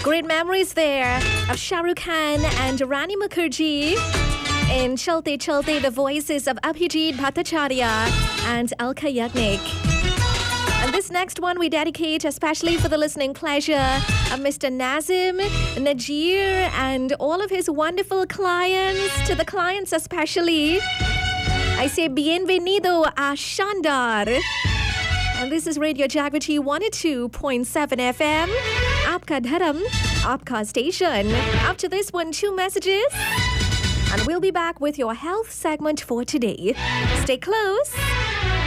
Great memories there of Shah Rukh Khan and Rani Mukherjee in Chalte Chalte, the voices of Abhijit Bhattacharya and Alka Yagnik. And this next one we dedicate especially for the listening pleasure of Mr. Nazim, Najir, and all of his wonderful clients. To the clients especially, I say bienvenido a Shandar. And this is Radio Jagriti 102.7 FM. Aapka Dharam, Aapka Station. After this one, 2 messages. And we'll be back with your health segment for today. Stay close.